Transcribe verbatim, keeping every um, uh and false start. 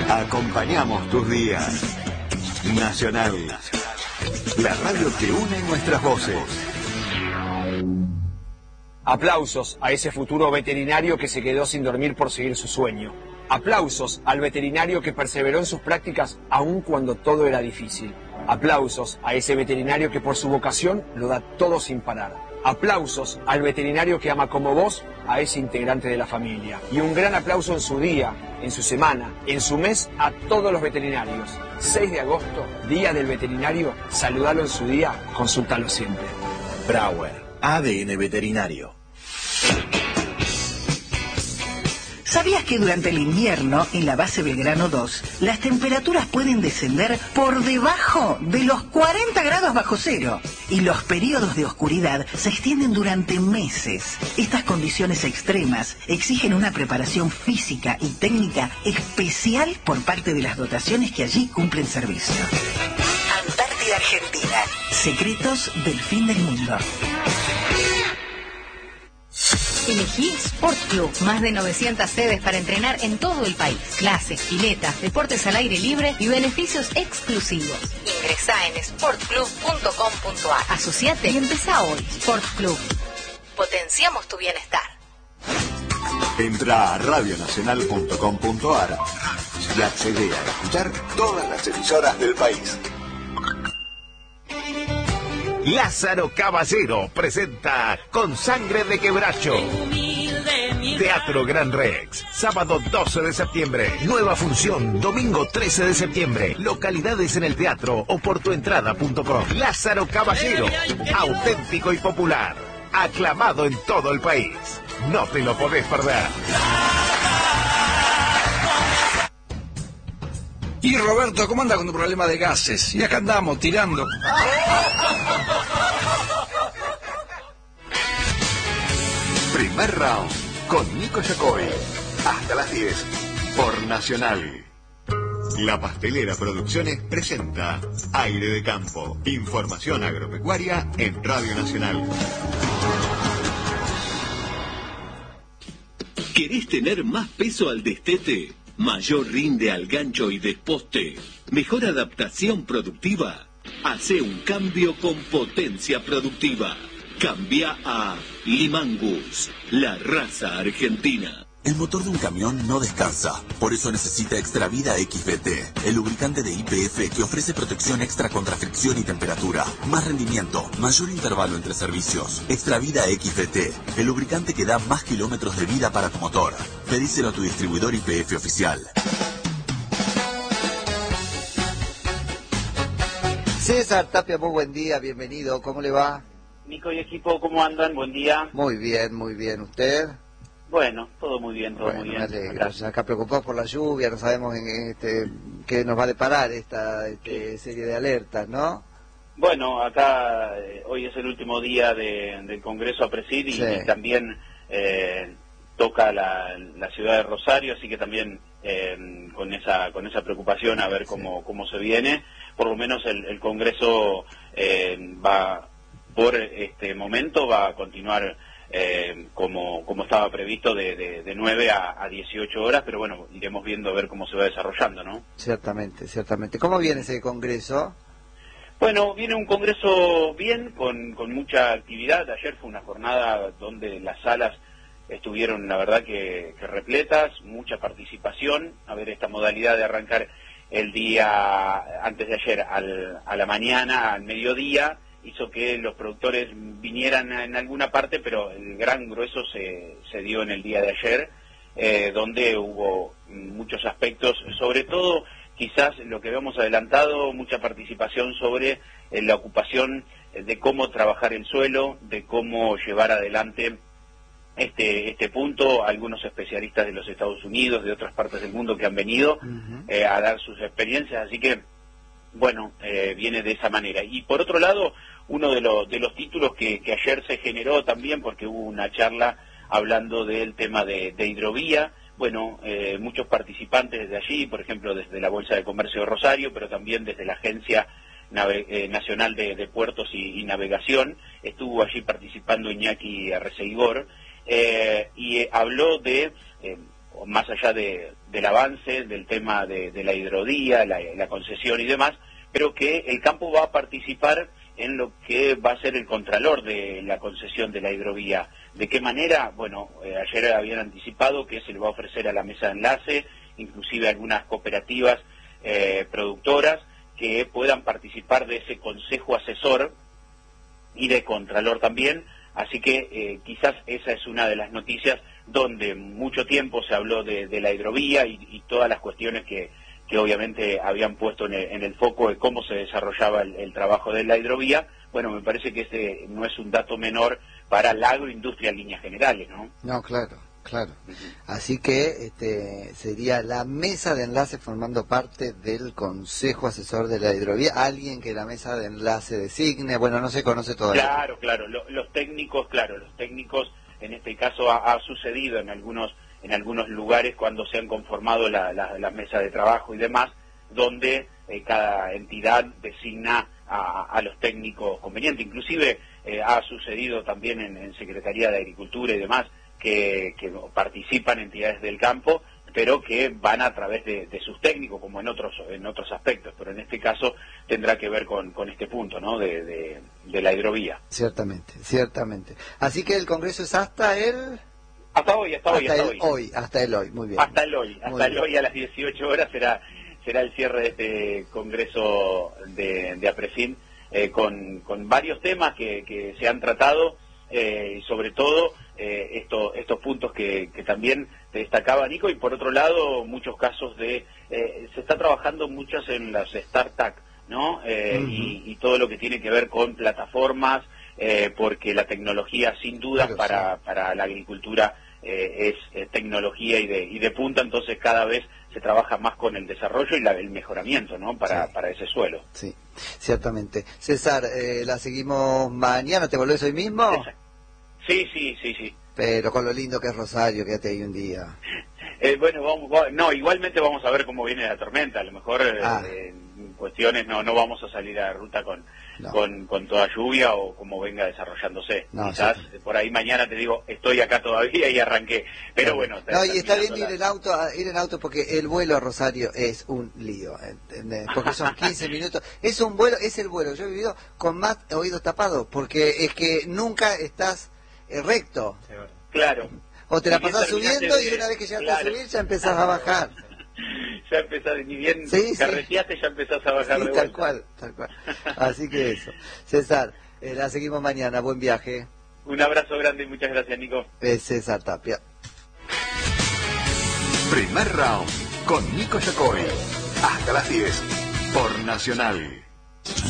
Acompañamos tus días. Nacional, la radio que une nuestras voces. Aplausos a ese futuro veterinario que se quedó sin dormir por seguir su sueño. Aplausos al veterinario que perseveró en sus prácticas aun cuando todo era difícil. Aplausos a ese veterinario que por su vocación lo da todo sin parar. Aplausos al veterinario que ama como vos a ese integrante de la familia. Y un gran aplauso en su día, en su semana, en su mes a todos los veterinarios. seis de agosto, Día del Veterinario. Saludalo en su día, consúltalo siempre. Brauer, A D N Veterinario. ¿Sabías que durante el invierno, en la base Belgrano dos, las temperaturas pueden descender por debajo de los cuarenta grados bajo cero? Y los periodos de oscuridad se extienden durante meses. Estas condiciones extremas exigen una preparación física y técnica especial por parte de las dotaciones que allí cumplen servicio. Antártida Argentina. Secretos del fin del mundo. Elegí Sport Club, más de novecientas sedes para entrenar en todo el país. Clases, piletas, deportes al aire libre y beneficios exclusivos. Ingresá en sport club punto com punto a r. Asociate y empezá hoy. Sport Club. Potenciamos tu bienestar. Entra a radio nacional punto com punto a r y accede a escuchar todas las emisoras del país. Lázaro Caballero presenta Con Sangre de Quebracho. Teatro Gran Rex, sábado doce de septiembre. Nueva función, domingo trece de septiembre. Localidades en el teatro o por tu entrada punto com. Lázaro Caballero, auténtico y popular. Aclamado en todo el país. No te lo podés perder. Y Roberto, ¿cómo anda con tu problema de gases? Y acá andamos, tirando. Primer round con Nico Yacoy. Hasta las diez por Nacional. La Pastelera Producciones presenta Aire de Campo. Información agropecuaria en Radio Nacional. ¿Querés tener más peso al destete? Mayor rinde al gancho y desposte. Mejor adaptación productiva. Hace un cambio con potencia productiva. Cambia a Limangus, la raza argentina. El motor de un camión no descansa, por eso necesita Extravida X V T, el lubricante de Y P F que ofrece protección extra contra fricción y temperatura, más rendimiento, mayor intervalo entre servicios. Extravida X V T, el lubricante que da más kilómetros de vida para tu motor. Pedíselo a tu distribuidor Y P F oficial. César Tapia, muy buen día, bienvenido, ¿cómo le va? Nico y equipo, ¿cómo andan? Buen día. Muy bien, muy bien, ¿usted? Bueno, todo muy bien, todo bueno, muy bien. Gracias. Acá preocupados por la lluvia, no sabemos en este, qué nos va a deparar esta este, serie de alertas, ¿no? Bueno, acá eh, hoy es el último día de, del Congreso a presidir y, sí. y también eh, toca la, la ciudad de Rosario, así que también eh, con esa con esa preocupación a ver cómo, sí. cómo se viene. Por lo menos el, el Congreso eh, va, por este momento, va a continuar Eh, como como estaba previsto de, de, de nueve a dieciocho horas, pero bueno, iremos viendo a ver cómo se va desarrollando, ¿no? Ciertamente, ciertamente. ¿Cómo viene ese congreso? Bueno, viene un congreso bien, con, con mucha actividad. Ayer fue una jornada donde las salas estuvieron, la verdad, que, que repletas, mucha participación. A ver, esta modalidad de arrancar el día, antes de ayer, al, a la mañana, al mediodía, hizo que los productores vinieran en alguna parte, pero el gran grueso se, se dio en el día de ayer, eh, donde hubo muchos aspectos, sobre todo quizás lo que habíamos adelantado, mucha participación sobre eh, la ocupación eh, de cómo trabajar el suelo, de cómo llevar adelante este este punto. Algunos especialistas de los Estados Unidos, de otras partes del mundo que han venido uh-huh. eh, a dar sus experiencias, así que bueno, eh, viene de esa manera. Y por otro lado, uno de, lo, de los títulos que, que ayer se generó también, porque hubo una charla hablando del tema de, de hidrovía, bueno, eh, muchos participantes de allí, por ejemplo, desde la Bolsa de Comercio de Rosario, pero también desde la Agencia Nave, eh, Nacional de, de Puertos y, y Navegación, estuvo allí participando Iñaki Arreceigor, eh, y eh, habló de... Eh, más allá de, del avance del tema de, de la hidrovía, la, la concesión y demás, pero que el campo va a participar en lo que va a ser el contralor de la concesión de la hidrovía. ¿De qué manera? Bueno, eh, ayer habían anticipado que se le va a ofrecer a la mesa de enlace, inclusive algunas cooperativas eh, productoras, que puedan participar de ese consejo asesor y de contralor también. Así que eh, quizás esa es una de las noticias donde mucho tiempo se habló de, de la hidrovía y, y todas las cuestiones que, que obviamente habían puesto en el, en el foco de cómo se desarrollaba el, el trabajo de la hidrovía. Bueno, me parece que este no es un dato menor para la agroindustria en líneas generales, ¿no? No, claro, claro. Así que este sería la mesa de enlace formando parte del Consejo Asesor de la Hidrovía, alguien que la mesa de enlace designe, bueno, no se conoce todavía. Claro, claro, Lo, los técnicos, claro, los técnicos, en este caso ha, ha sucedido en algunos en algunos lugares cuando se han conformado la, la, la mesa de trabajo y demás, donde eh, cada entidad designa a, a los técnicos convenientes. Inclusive eh, ha sucedido también en, en Secretaría de Agricultura y demás, que, que participan entidades del campo, pero que van a través de, de sus técnicos, como en otros en otros aspectos, pero en este caso tendrá que ver con, con este punto, ¿no?, de, de, de la hidrovía. Ciertamente, ciertamente. Así que el Congreso es hasta el... Hasta hoy, hasta hoy, hasta, hasta el hoy. hoy. Hasta el hoy, muy bien. Hasta el hoy, hasta Muy el bien. hoy a las dieciocho horas será será el cierre de este Congreso de, de APREFIN, eh, con, con varios temas que, que se han tratado, eh, y sobre todo eh, esto, estos puntos que, que también te destacaba Nico, y por otro lado muchos casos de... Eh, se está trabajando muchas en las startups, ¿no? Eh, uh-huh. y, y todo lo que tiene que ver con plataformas, eh, porque la tecnología sin duda claro, para, sí. para la agricultura eh, es eh, tecnología y de, y de punta, entonces cada vez se trabaja más con el desarrollo y la, el mejoramiento, ¿no?, para, sí. para ese suelo. Sí, ciertamente. César, eh, la seguimos mañana, ¿te volvés hoy mismo? Sí, sí, sí, sí. Pero con lo lindo que es Rosario, quédate ahí un día. Eh, bueno, vamos, va, no, igualmente vamos a ver cómo viene la tormenta, a lo mejor ah. eh, en cuestiones no no vamos a salir a la ruta con, no. con con toda lluvia o como venga desarrollándose. No, Quizás sí. por ahí mañana te digo, estoy acá todavía y arranqué, pero no. bueno. No, y está bien ir en auto, ir en auto porque el vuelo a Rosario es un lío, ¿entendés? Porque son quince minutos, es un vuelo, es el vuelo, yo he vivido con más oídos tapados, porque es que nunca estás eh, recto. Claro. O te la pasás subiendo de... y una vez que llegaste claro. a subir ya empezás a bajar. Ya empezás, ni bien sí, carreteaste, sí. ya empezás a bajar sí, de tal vuelta. cual, tal cual. Así que eso. César, eh, la seguimos mañana, buen viaje. Un abrazo grande y muchas gracias, Nico. Es César Tapia. Primer round con Nico Yacoy. Hasta las diez por Nacional.